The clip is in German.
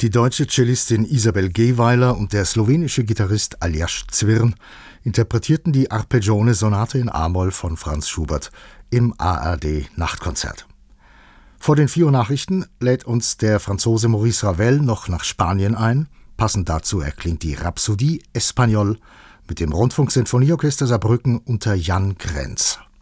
Die deutsche Cellistin Isabel Gehweiler und der slowenische Gitarrist Aljaž Zwirn interpretierten die Arpeggione-Sonate in a-Moll von Franz Schubert im ARD-Nachtkonzert. Vor den 4 Uhr Nachrichten lädt uns der Franzose Maurice Ravel noch nach Spanien ein. Passend dazu erklingt die Rhapsodie Espagnole mit dem Rundfunksinfonieorchester Saarbrücken unter Jan Krenz.